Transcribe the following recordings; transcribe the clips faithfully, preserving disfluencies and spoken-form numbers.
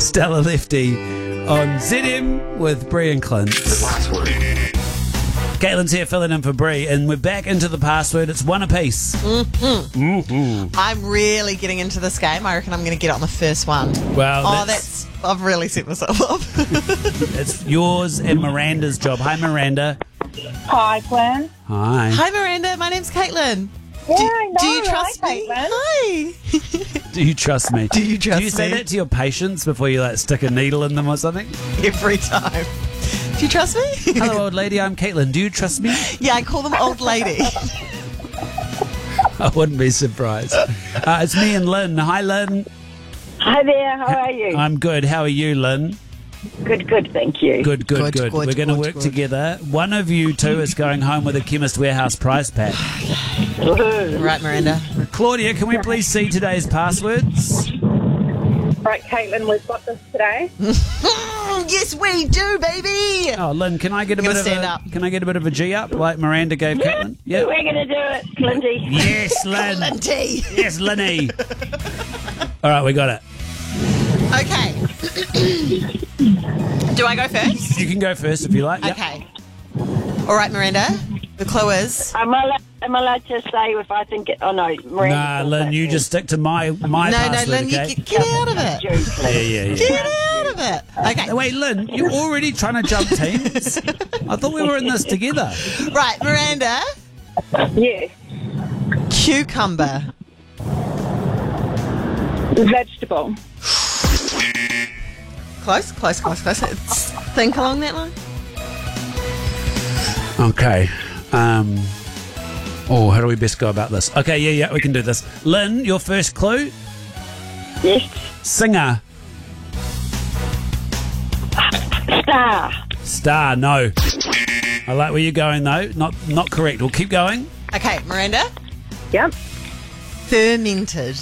Stella Lefty on Z M with Bree and Clint. Caitlin's here filling in for Bree, and we're back into the password. It's one apiece. Mm-hmm. Mm-hmm. I'm really getting into this game. I reckon I'm going to get it on the first one. Well, oh, that's, that's I've really set myself up. it's yours and Miranda's job. Hi, Miranda. Hi, Glenn. Hi. Hi, Miranda. My name's Caitlin. Yeah, do, I know. do you trust Hi, me? Caitlin. Hi. Do you trust me? Do you trust Do you say me? that to your patients before you like stick a needle in them or something? Every time. Do you trust me? Hello, old lady. I'm Caitlin. Do you trust me? Yeah, I call them old lady. I wouldn't be surprised. Uh, it's me and Lynn. Hi, Lynn. Hi there. How are you? I'm good. How are you, Lynn? Good, good. Thank you. Good, good, Good, good. good, We're going to good, work good. together. One of you two is going home with a Chemist Warehouse prize pack. Right, Miranda. Claudia, can we please see today's passwords? Right, Caitlin, we've got this today. Yes, we do, baby. Oh, Lynn, can I get a You're bit of gonna stand a up. can I get a bit of a G up like Miranda gave Caitlin? We're going to do it, Lindsay. Yes, Lynn. Lindy. Yes, Linny. All right, we got it. Okay. Do I go first? You can go first if you like. Yep. Okay. All right, Miranda. The clue is Am I, allowed, am I allowed to say if I think it... Oh, no. Miranda Nah, says Lynn, that you first. just stick to my my no, no, password, Lynn. okay? You get, get out of it. Joke, Yeah, please. yeah, yeah. Get out of it. Okay. Wait, Lynn, you're already trying to jump teams? I thought we were in this together. Right, Miranda. Yes. Cucumber. Vegetable. Close, close, close, close. It's, think along that line. Okay. Um. Oh, how do we best go about this? Okay, yeah, yeah, we can do this. Lynn, your first clue? Yes. Singer. Star. Star, no. I like where you're going, though. Not not correct. We'll keep going. Okay, Miranda. Yep. Fermented.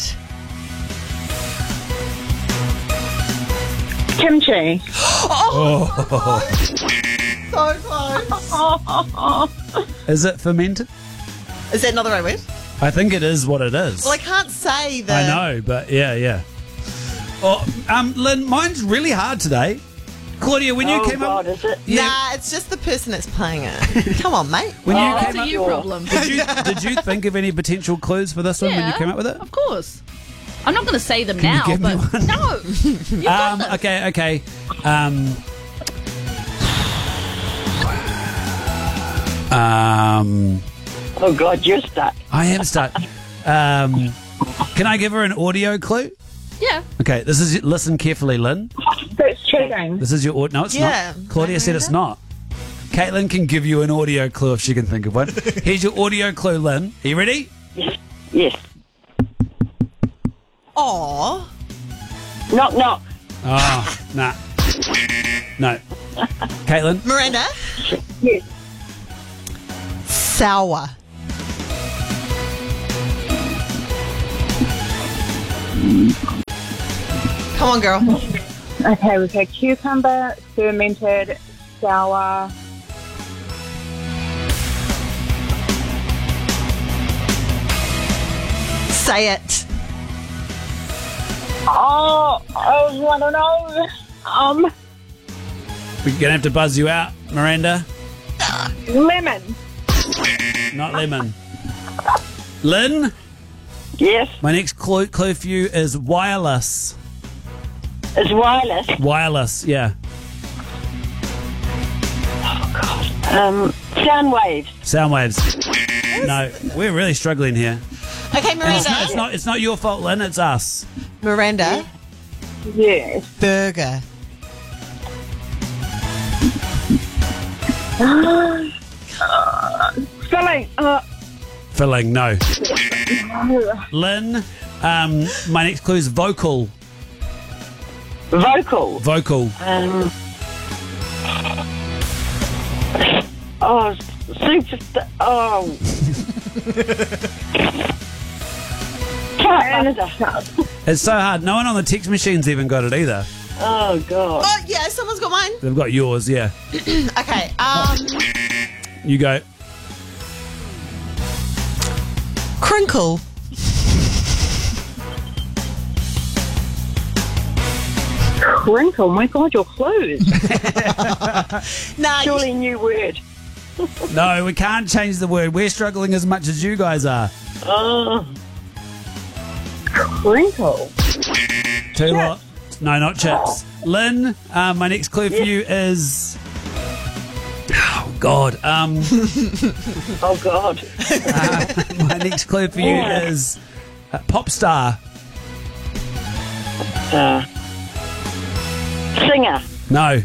Kimchi. Oh, so close. Is it fermented? Is that not the right word? I think it is what it is. Well, I can't say the. I know, but yeah, yeah. Oh, um, Lynn, mine's really hard today. Claudia, when you Oh, came God, up, is it? yeah, Nah, it's just the person that's playing it. Come on, mate. when Oh, you that's came a up, you problem. did you did you think of any potential clues for this one when you Yeah, came up with it? Of course. I'm not going to say them you now, give me but one? no. You've got Um, this. okay, okay. Um, um, Oh, God, you're stuck. I am stuck. Um, can I give her an audio clue? Yeah. Okay, this is listen carefully, Lynn. So it's cheating. This is your audio. No, it's Yeah. not. Claudia said it's not. Caitlin can give you an audio clue if she can think of one. Here's your audio clue, Lynn. Are you ready? Yes. Yes. Aw. Knock, knock. Oh, nah. No. Caitlin? Miranda. Yes. Sour. Come on, girl. Okay, we've had cucumber, fermented, sour. Say it. Oh, oh, I don't know. Um, We're going to have to buzz you out, Miranda. lemon. Not lemon. Lynn? Yes, My next clue, clue for you is wireless. it's wireless. Wireless, yeah. Um, sound waves. Sound waves. No, we're really struggling here. Okay, And Miranda. it's not, it's not. It's not your fault, Lynn. It's us. Miranda. Yes. Burger. Filling. Uh, Filling. No. Lynn. Um, my next clue is vocal. vocal. Vocal. Um. Oh, super. St- oh. Chartbuster. It's so hard. No one on the text machine's even got it either. Oh, God. Oh, yeah, someone's got mine. They've got yours. Yeah. Okay, um, You go. crinkle. Crinkle. My God, your clues. Nah, you- Surely new word. No, we can't change the word. We're struggling as much as you guys are. Oh. Crinkle. Two lot. No, not chips. Lynn, uh, my next clue for you is. Oh, God. Um, Oh, God. my next clue for you Yeah. is uh, pop star. Uh, singer. No.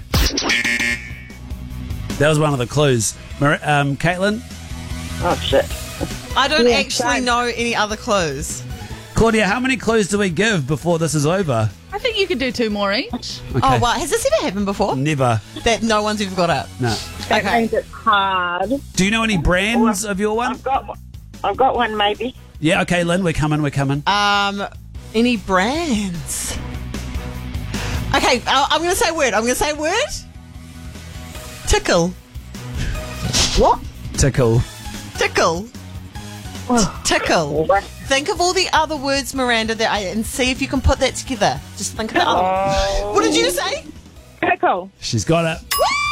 That was one of the clues. Mar- um, Caitlin? Oh, shit. I don't Yeah, actually same. know any other clues. Claudia, how many clues do we give before this is over? I think you could do two more each. Okay. Oh, wow. Has this ever happened before? Never. That no one's ever got up? No. That Okay. means it's hard. Do you know any brands of your one? I've got one. I've got one, maybe. Yeah, okay, Lynn, we're coming, we're coming. Um, any brands? Okay, I- I'm going to say a word. I'm going to say a word. Tickle. What? Tickle. Tickle. Oh. Tickle. Think of all the other words, Miranda, that I, and see if you can put that together. Just think of the other. Oh. What did you say? Pickle. She's got it.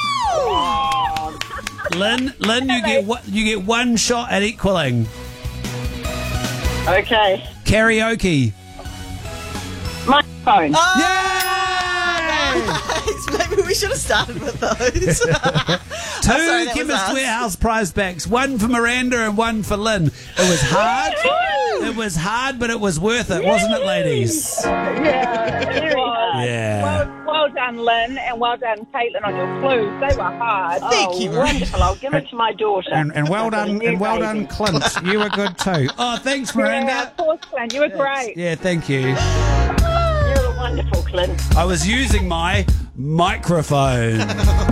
Woo! Lynn, Lynn, you get what? You get one shot at equaling. Okay. Karaoke. My phone. Oh, Yay! nice. Maybe we should have started with those. Two sorry, that was Chemist us. Warehouse prize packs, one for Miranda and one for Lynn. It was hard. It was hard, but it was worth it, wasn't it, ladies? Yeah, very hard. Yeah. Well, well done, Lynn, and well done, Caitlin, on your clues. They were hard. Thank Oh, you, Miranda. wonderful. I'll give it to my daughter. And, and well Got a done, new and well baby. done, Clint. You were good too. Oh, thanks, Yeah, Miranda. of course, Clint. You were great. Yeah, thank you. You're a wonderful, Clint. I was using my microphone.